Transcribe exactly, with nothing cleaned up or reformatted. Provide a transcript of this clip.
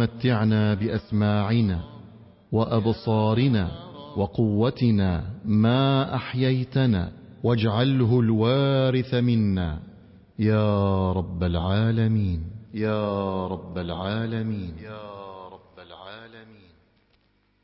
متعنا بأسماعنا وأبصارنا وقوتنا ما أحييتنا، واجعله الوارث منا يا رب العالمين، يا رب العالمين، يا